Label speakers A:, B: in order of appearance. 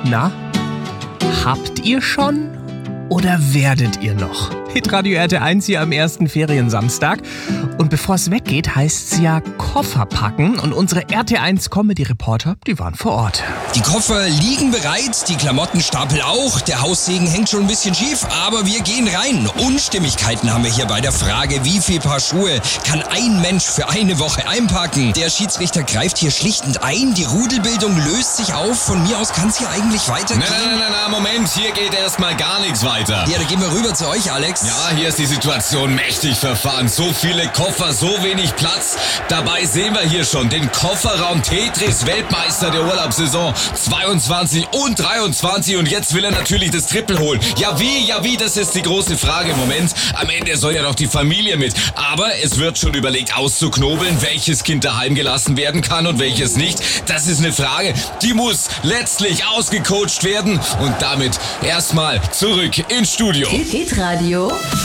A: Na, habt ihr schon oder werdet ihr noch? Hitradio RT1 hier am ersten Feriensamstag. Und bevor es weggeht, heißt es ja Koffer packen. Und unsere RT1-Comedy-Reporter, die waren vor Ort.
B: Die Koffer liegen bereit, die Klamottenstapel auch. Der Haussegen hängt schon ein bisschen schief, aber wir gehen rein. Unstimmigkeiten haben wir hier bei der Frage, wie viel Paar Schuhe kann ein Mensch für eine Woche einpacken? Der Schiedsrichter greift hier schlichtend ein. Die Rudelbildung löst sich auf. Von mir aus kann es hier eigentlich weitergehen.
C: Na, Moment, hier geht erstmal gar nichts weiter.
B: Ja, dann gehen wir rüber zu euch, Alex.
C: Ja, hier ist die Situation mächtig verfahren. So viele Koffer, so wenig Platz. Dabei sehen wir hier schon den Kofferraum Tetris, Weltmeister der Urlaubssaison 22 und 23. Und jetzt will er natürlich das Triple holen. Ja wie, das ist die große Frage im Moment. Am Ende soll ja noch die Familie mit. Aber es wird schon überlegt auszuknobeln, welches Kind daheim gelassen werden kann und welches nicht. Das ist eine Frage, die muss letztlich ausgecoacht werden. Und damit erstmal zurück ins Studio.
D: Hitradio